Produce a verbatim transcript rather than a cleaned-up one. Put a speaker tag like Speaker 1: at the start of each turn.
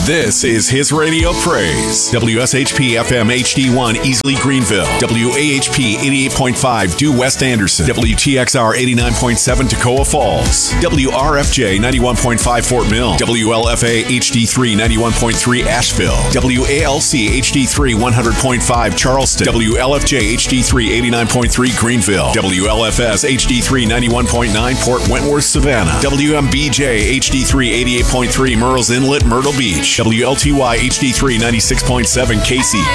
Speaker 1: This is His Radio Praise. W S H P F M H D one, Easley, Greenville. W A H P eighty-eight point five, Due West Anderson. W T X R eighty-nine point seven, Toccoa Falls. W R F J ninety-one point five, Fort Mill. W L F A H D three, ninety-one point three, Asheville. W A L C H D three, one hundred point five, Charleston. W L F J H D three, eighty-nine point three, Greenville. W L F S H D three, ninety-one point nine, Port Wentworth, Savannah. W M B J H D three, eighty-eight point three, Murrells Inlet, Myrtle Beach. W L T Y H D three, ninety-six point seven, Casey.